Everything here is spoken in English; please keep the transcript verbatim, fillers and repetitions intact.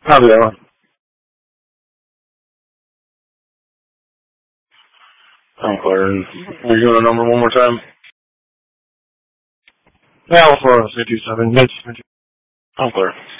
How's it going? I'm clear. And are you going to number one more time? Yeah, four oh six two seven. I'm clear.